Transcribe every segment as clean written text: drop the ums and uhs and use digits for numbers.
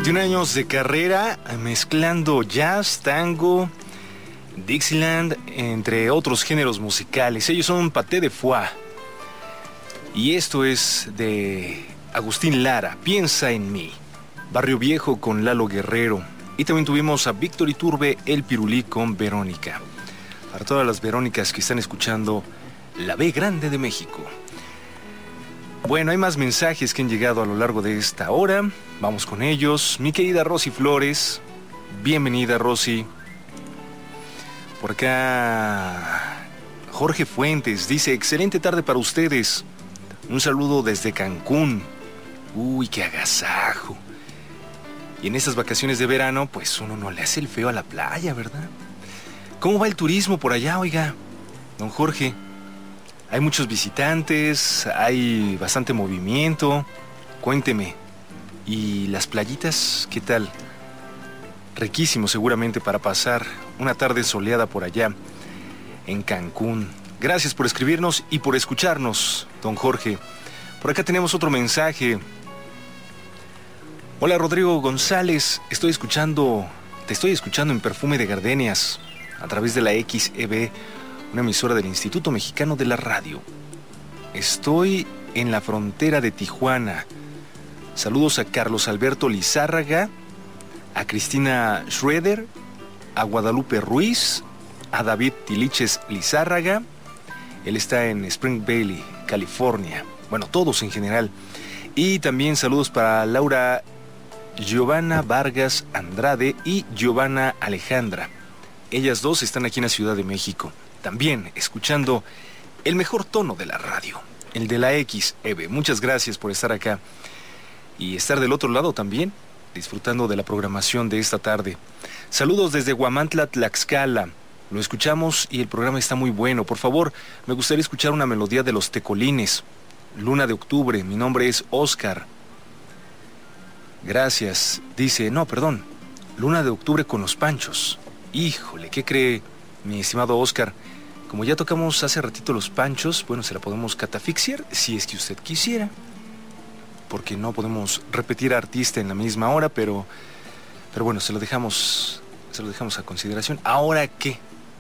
21 años de carrera, mezclando jazz, tango, Dixieland, entre otros géneros musicales. Ellos son Paté de Foix. Y esto es de Agustín Lara, Piensa en mí. Barrio Viejo con Lalo Guerrero. Y también tuvimos a Víctor Iturbe, El Pirulí con Verónica. Para todas las Verónicas que están escuchando la B Grande de México. Bueno, hay más mensajes que han llegado a lo largo de esta hora. Vamos con ellos. Mi querida Rosy Flores. Bienvenida, Rosy. Por acá Jorge Fuentes dice: excelente tarde para ustedes. Un saludo desde Cancún. Uy, qué agasajo. Y en estas vacaciones de verano, pues uno no le hace el feo a la playa, ¿verdad? ¿Cómo va el turismo por allá, oiga, don Jorge? Hay muchos visitantes, hay bastante movimiento. Cuénteme. ¿Y las playitas, qué tal? Riquísimo seguramente para pasar una tarde soleada por allá en Cancún. Gracias por escribirnos y por escucharnos, don Jorge. Por acá tenemos otro mensaje. Hola, Rodrigo González. Te estoy escuchando en Perfume de Gardenias a través de la XEB, una emisora del Instituto Mexicano de la Radio. Estoy en la frontera de Tijuana. Saludos a Carlos Alberto Lizárraga, a Cristina Schroeder, a Guadalupe Ruiz, a David Tiliches Lizárraga. Él está en Spring Valley, California. Bueno, todos en general. Y también saludos para Laura Giovanna Vargas Andrade y Giovanna Alejandra. Ellas dos están aquí en la Ciudad de México. También escuchando el mejor tono de la radio, el de la XEB. Muchas gracias por estar acá y estar del otro lado también, disfrutando de la programación de esta tarde. Saludos desde Huamantla, Tlaxcala. Lo escuchamos y el programa está muy bueno. Por favor, me gustaría escuchar una melodía de Los Tecolines. Luna de Octubre. Mi nombre es Oscar. Gracias. Dice, Luna de Octubre con Los Panchos. Híjole, ¿qué cree, mi estimado Oscar? Como ya tocamos hace ratito Los Panchos, bueno, se la podemos catafixiar si es que usted quisiera. Porque no podemos repetir artista en la misma hora, pero bueno, se lo dejamos a consideración. ¿Ahora qué?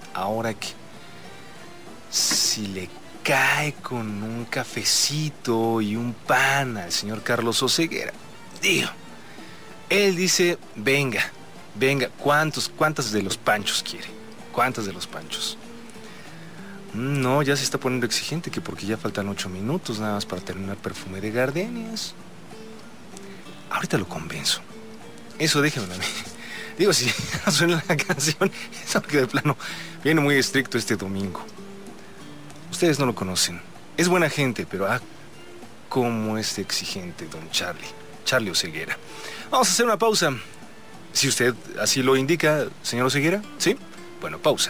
Si le cae con un cafecito y un pan al señor Carlos Oseguera, digo, él dice, venga, ¿cuántas de Los Panchos quiere? ¿Cuántas de Los Panchos? No, ya se está poniendo exigente, que porque ya faltan 8 minutos nada más para terminar Perfume de Gardenias. Ahorita lo convenzo. Eso déjenmelo a mí. Digo, si no suena la canción, es porque de plano viene muy estricto este domingo. Ustedes no lo conocen. Es buena gente, pero cómo es exigente don Charlie Oseguera. Vamos a hacer una pausa. Si usted así lo indica, señor Oseguera, ¿sí? Bueno, pausa.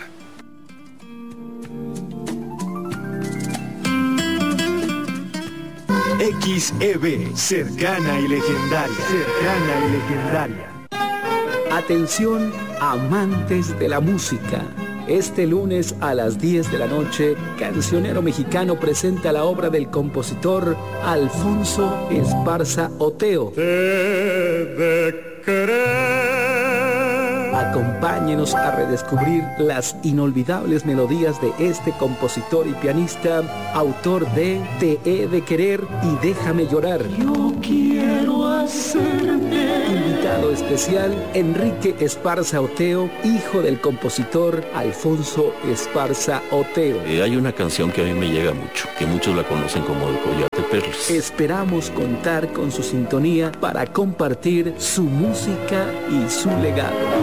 XEB, cercana y legendaria. Atención, amantes de la música. Este lunes a las 10 de la noche, Cancionero Mexicano presenta la obra del compositor Alfonso Esparza Oteo. Acompáñenos a redescubrir las inolvidables melodías de este compositor y pianista, autor de Te he de querer y Déjame llorar. Yo quiero hacerme. Invitado especial, Enrique Esparza Oteo, hijo del compositor Alfonso Esparza Oteo. Hay una canción que a mí me llega mucho, que muchos la conocen como El Collar de Perlas. Esperamos contar con su sintonía para compartir su música y su legado.